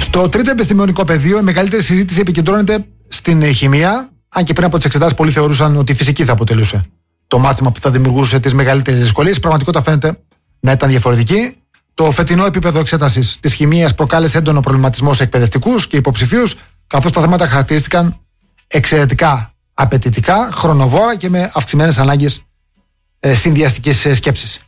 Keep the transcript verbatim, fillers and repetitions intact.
Στο τρίτο επιστημονικό πεδίο, η μεγαλύτερη συζήτηση επικεντρώνεται στην χημεία, αν και πριν από τις εξετάσεις πολλοί θεωρούσαν ότι η φυσική θα αποτελούσε το μάθημα που θα δημιουργούσε τις μεγαλύτερες δυσκολίες. Η πραγματικότητα φαίνεται να ήταν διαφορετική. Το φετινό επίπεδο εξέτασης της χημείας προκάλεσε έντονο προβληματισμό σε εκπαιδευτικούς και υποψηφίους, καθώς τα θέματα χαρακτηρίστηκαν εξαιρετικά απαιτητικά, χρονοβόρα και με αυξημένες ανάγκες ε, συνδυαστικής σκέψης.